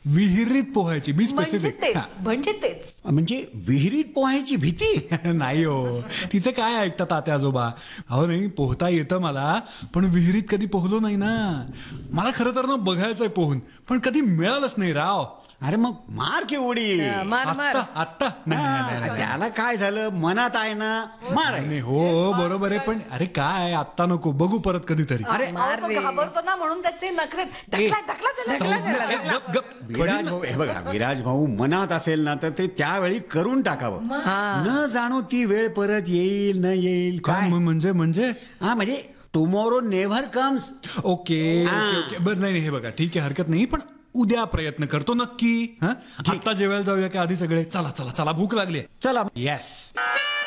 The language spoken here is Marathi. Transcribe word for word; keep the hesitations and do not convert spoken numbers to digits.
विहिरीत पोहायची. मी म्हणजे स्पेसिफिक. तेच म्हणजे तेच म्हणजे विहिरीत पोहायची भीती. नाही हो, तिचं काय ऐकता तात्या आजोबा. अहो नाही, पोहता येतं मला, पण विहिरीत कधी पोहलो नाही ना. मला खरं तर ना बघायचंय पोहून, पण कधी मिळालंच नाही राव. अरे मग मार की उडी. मार मार आत्ता आत्ता नाही, नाही, नाही, हा, नाही. त्याला काय झालं, मनात आहे ना, मार. नाही हो, बरोबर आहे, पण अरे काय आत्ता नको, बघू परत कधीतरी. अरे मार तो रे. घाबरतो ना म्हणून त्याचे नखरे ढकला ढकला त्याला. ए, गप, गप. विराज भाऊ, हे बघा, विराज भाऊ मनात असेल ना तर ते त्यावेळी करून टाकावं. न जाणो ती वेळ परत येईल न येईल काय काय. म- म्हणजे म्हणजे हा म्हणजे tomorrow never comes. Okay okay okay बरं. नाही नाही, हे बघा, ठीक आहे, हरकत नाही, पण उद्या प्रयत्न करतो नक्की. हा, आत्ता जेवायला जाऊया का आधी सगळे? चला चला चला, भूक लागली. चला. येस.